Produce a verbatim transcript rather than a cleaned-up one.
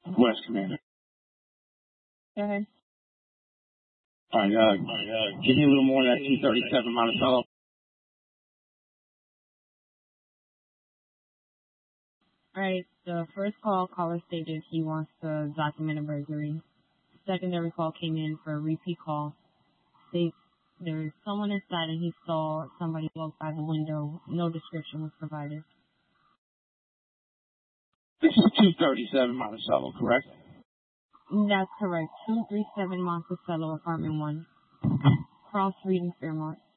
West, Commander. Go ahead. All right, uh, uh, give me a little more of that two thirty-seven Monticello. All right, the first call, caller stated he wants to document a burglary. Secondary call came in for a repeat call. States there is someone inside and he saw somebody walk by the window. No description was provided. This is two thirty-seven Monticello, correct? That's correct. two thirty-seven Monticello, apartment one. Cross Street in Fairmont.